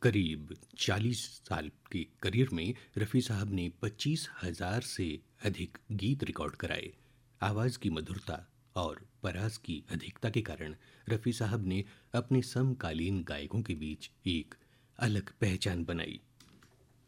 करीब 40 साल के करियर में रफ़ी साहब ने 25,000 से अधिक गीत रिकॉर्ड कराए। आवाज़ की मधुरता और परास की अधिकता के कारण रफ़ी साहब ने अपने समकालीन गायकों के बीच एक अलग पहचान बनाई।